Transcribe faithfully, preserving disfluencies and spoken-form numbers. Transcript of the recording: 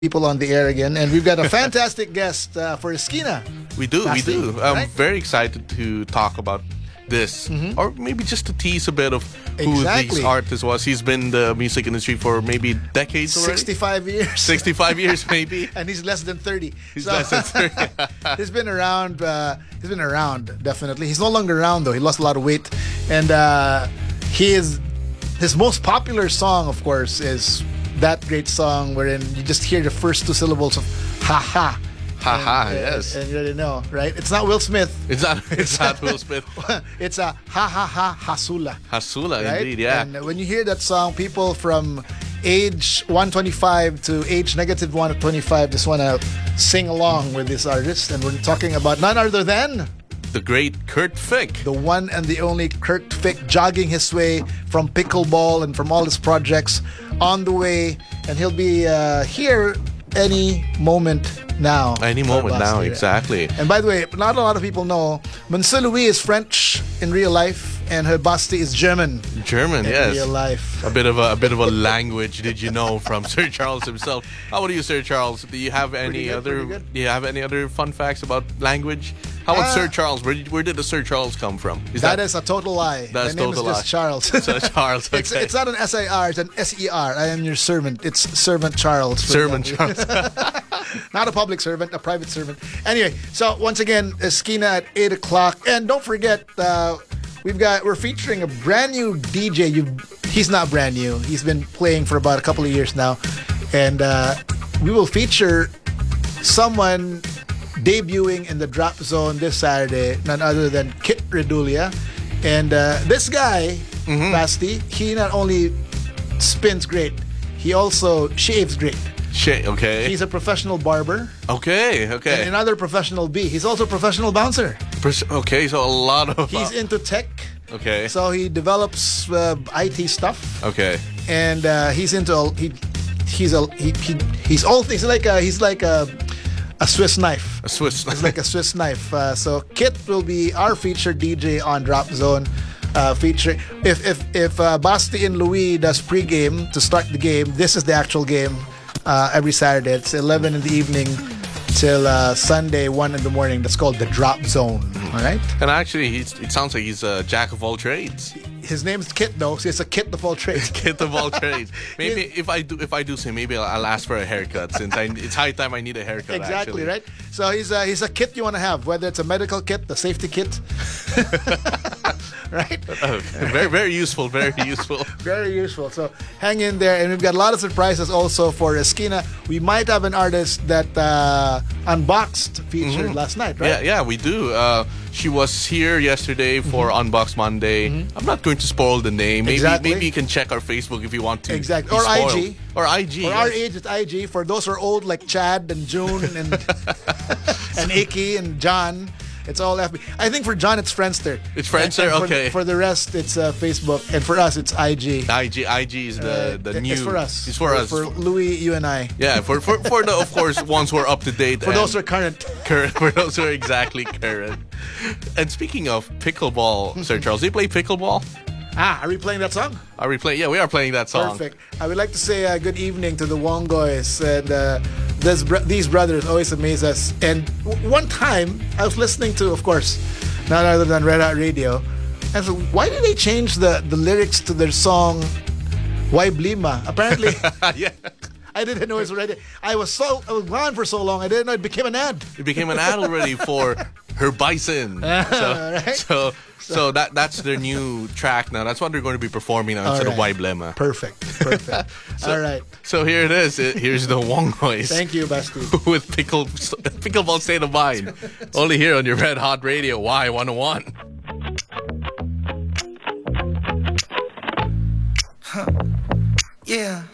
people on the air again, and we've got a fantastic guest uh, for Esquina. We do, Basti, we do. I'm right? very excited to talk about this, mm-hmm. or maybe just to tease a bit of who Exactly. this artist was. He's been in the music industry for maybe decades already. sixty-five years. sixty-five years, maybe. And he's less than thirty. He's So- less than thirty. he's been around. Uh, he's been around definitely. He's no longer around though. He lost a lot of weight, and uh, he is. His most popular song, of course, is that great song wherein you just hear the first two syllables of "ha ha." Ha ha, And, uh, yes. And you already know, right? It's not Will Smith. It's not. It's not Will Smith. It's a ha ha ha hasula. Hasula, Right? indeed. Yeah. And when you hear that song, people from age one twenty-five to age negative one twenty-five just want to sing along with this artist. And we're talking about none other than The great Kurt Fick. the one and the only Kurt Fick, jogging his way from pickleball and from all his projects on the way. And he'll be uh, here any moment now. Any for moment now, Basti. exactly. And by the way, not a lot of people know, Monsieur Louis is French in real life, and her Basti is German German, in yes. real life. A bit of a, a bit of a language, did you know, from Sir Charles himself. How about you, Sir Charles? Do you have any good, other? pretty good. Do you have any other fun facts about language? How about Uh, Sir Charles? Where did, where did the Sir Charles come from? Is that is a total lie. That's My name total is lie. just Charles. Sir Charles? Okay. it's, it's not an S I R, it's an S E R. I am your servant. It's Servant Charles. for Servant example. Charles. Not a public servant, a private servant. Anyway, so once again, Esquina at eight o'clock. And don't forget, uh, we've got, we're featuring a brand new D J. You, he's not brand new. He's been playing for about a couple of years now. And uh, we will feature someone debuting in the Drop Zone this Saturday, none other than Kit Redulia. And uh, this guy, Mm-hmm. Basti, he not only spins great, he also shaves great. Shit, okay. He's a professional barber okay, and okay. another professional B. He's also a professional bouncer. Pers- okay, so a lot of. He's into tech, okay. so he develops uh, I T stuff, okay. and uh, he's into all- he he's a he, he he's all things like a, he's like a a Swiss knife. A Swiss. It's like a Swiss knife. Uh, so Kit will be our featured D J on Drop Zone. Uh, featuring if if if uh, Basti and Louis does pregame to start the game, this is the actual game. Uh, every Saturday, it's eleven in the evening till uh, Sunday one in the morning. That's called the Drop Zone. All right. And actually, he's, it sounds like he's a jack of all trades. His name is Kit though, so it's a Kit of all trades. Kit of all trades. Maybe if I do, if I do say, maybe I'll, I'll ask for a haircut since I, it's high time I need a haircut. Exactly actually. right. So he's a, he's a kit you want to have, whether it's a medical kit, the safety kit, right? Oh, very, very useful. Very useful. Very useful. So hang in there, and we've got a lot of surprises also for Esquina. We might have an artist that uh, Unboxed featured Mm-hmm. last night, right? Yeah, yeah, we do. Uh, she was here yesterday for Unbox Monday. I'm not going to spoil the name. Maybe, Exactly. maybe you can check our Facebook if you want to. Exactly. be Or spoiled. I G. Or I G. For yes. our age, it's I G. For those who are old, like Chad and June and and Icky and John, it's all F B. I think for John, it's Friendster. It's Friendster? And- and for- Okay. For the rest, it's uh, Facebook, and for us, it's I G. I G. I G is the the Uh, new. It's for us. It's for us. For Louis, you and I. yeah, for, for for the of course ones who are up to date. For and those who are current. current. For those who are exactly current. And speaking of pickleball, Sir Charles, do you play pickleball? Ah, are we playing that song? Are we playing? Yeah, we are playing that song. Perfect. I would like to say uh, good evening to the Wongoys. And uh, this br- these brothers always amaze us. And w- one time, I was listening to, of course, none other than Red Hot Radio. And so, why did they change the, the lyrics to their song, Why Blima? Apparently, yeah. I didn't know it was already. I was so I was gone for so long, I didn't know it became an ad. It became an ad already for her bison. So, Right. so, so that that's their new track now. That's what they're going to be performing now All instead right. of Why Blema. Perfect. Perfect. All right. So here it is. It- Here's the Wongoys Thank you, Basti. with pickle pickleball state of mind. Only here on your Red Hot Radio Y one oh one. Yeah.